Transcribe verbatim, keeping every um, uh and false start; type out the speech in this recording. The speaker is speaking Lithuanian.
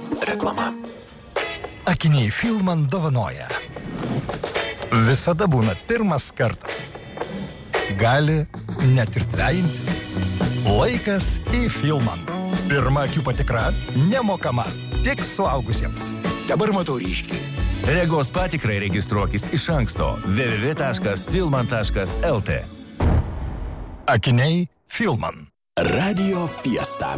Reklama. Akiniai Filman dovanoja. Visada būna pirmas kartas. Gali net ir dvejintis. Laikas į Filman. Pirma akių patikra nemokama, tik suaugusiems. Dabar matau ryškiai. Regos patikrai registruokis iš anksto w w w taškas filman taškas l t. Akiniai Filman. Radio Fiesta.